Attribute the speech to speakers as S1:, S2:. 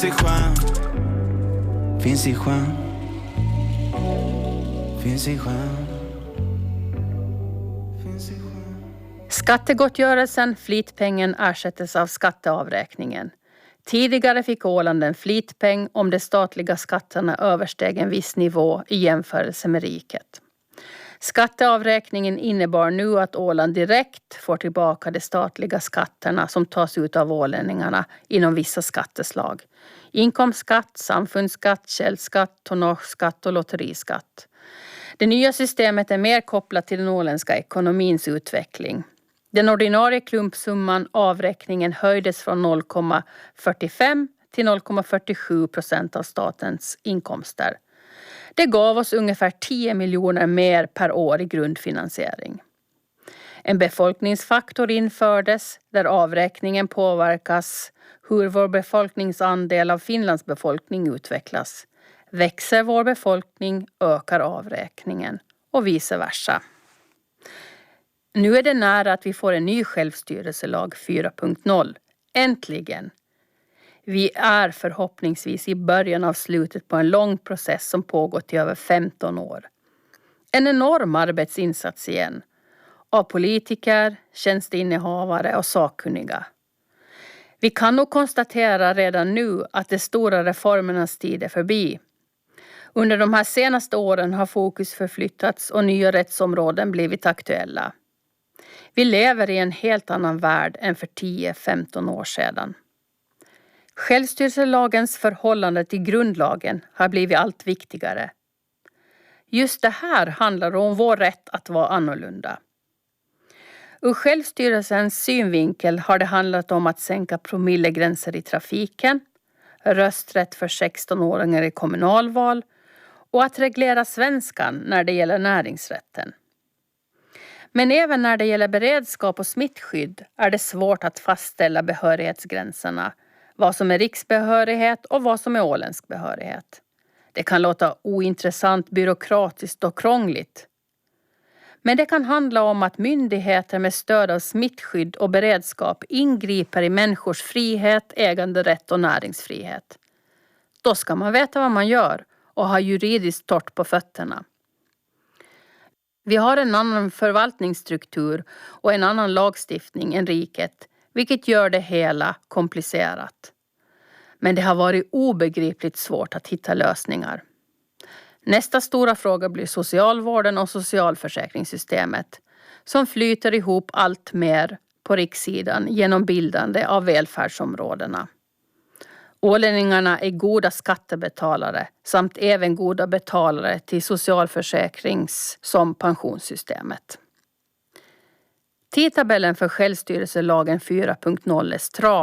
S1: i sjön. Finns i sjön. Finns i sjön. Finns i sjön.
S2: Skattegottgörelsen, flitpengen, ersättes av skatteavräkningen. Tidigare fick Åland en flitpeng om de statliga skatterna översteg en viss nivå i jämförelse med riket. Skatteavräkningen innebar nu att Åland direkt får tillbaka de statliga skatterna som tas ut av ålänningarna inom vissa skatteslag. Inkomstskatt, samfundsskatt, källskatt, tonnageskatt och lotteriskatt. Det nya systemet är mer kopplat till den åländska ekonomins utveckling. Den ordinarie klumpsumman avräkningen höjdes från 0,45 till 0,47% av statens inkomster. Det gav oss ungefär 10 miljoner mer per år i grundfinansiering. En befolkningsfaktor infördes där avräkningen påverkas hur vår befolkningsandel av Finlands befolkning utvecklas. Växer vår befolkning ökar avräkningen och vice versa. Nu är det nära att vi får en ny självstyrelselag 4.0. Äntligen! Vi är förhoppningsvis i början av slutet på en lång process som pågått i över 15 år. En enorm arbetsinsats igen. Av politiker, tjänsteinnehavare och sakkunniga. Vi kan nog konstatera redan nu att de stora reformernas tid är förbi. Under de här senaste åren har fokus förflyttats och nya rättsområden blivit aktuella. Vi lever i en helt annan värld än för 10-15 år sedan. Självstyrelselagens förhållande till grundlagen har blivit allt viktigare. Just det här handlar om vår rätt att vara annorlunda. Ur självstyrelsens synvinkel har det handlat om att sänka promillegränser i trafiken, rösträtt för 16-åringar i kommunalval och att reglera svenskan när det gäller näringsrätten. Men även när det gäller beredskap och smittskydd är det svårt att fastställa behörighetsgränserna, vad som är riksbehörighet och vad som är åländsk behörighet. Det kan låta ointressant, byråkratiskt och krångligt. Men det kan handla om att myndigheter med stöd av smittskydd och beredskap ingriper i människors frihet, äganderätt och näringsfrihet. Då ska man veta vad man gör och ha juridiskt torrt på fötterna. Vi har en annan förvaltningsstruktur och en annan lagstiftning än riket, vilket gör det hela komplicerat. Men det har varit obegripligt svårt att hitta lösningar. Nästa stora fråga blir socialvården och socialförsäkringssystemet, som flyter ihop allt mer på rikssidan genom bildande av välfärdsområdena. Ålänningarna är goda skattebetalare samt även goda betalare till socialförsäkrings- som pensionssystemet. Tidtabellen för självstyrelselagen 4.0 är stram.